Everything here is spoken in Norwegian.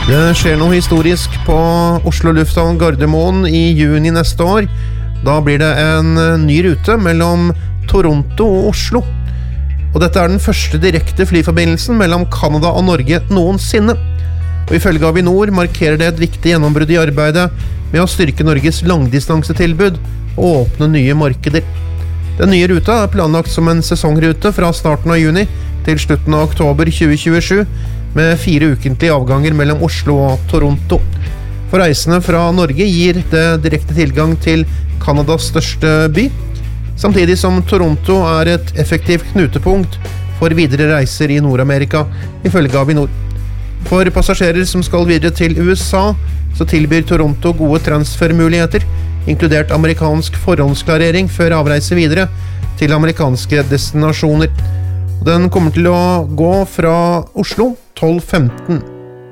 Det skjer noe historisk på Oslo Lufthavn Gardermoen I juni neste år. Da blir det en ny rute mellom Toronto og Oslo. Og dette den første direkte flyforbindelsen mellom Canada og Norge noensinne. Og ifølge Avinor markerer det et viktig gjennombrudd I arbeidet med å styrke Norges langdistansetilbud og åpne nye markeder. Den nye ruta planlagt som en sesongrute fra starten av juni til slutten av oktober 2027, med 4 ukentlige avganger mellom Oslo og Toronto. For reisende fra Norge gir det direkte tilgang til Kanadas største by, samtidig som Toronto et effektivt knutepunkt for videre reiser I Nord-Amerika, ifølge Avinor. For passasjerer som skal videre til USA, så tilbyr Toronto gode transfermuligheter, inkludert amerikansk forhåndsklarering før avreise videre til amerikanske destinasjoner. Den kommer til å gå fra Oslo 12:15.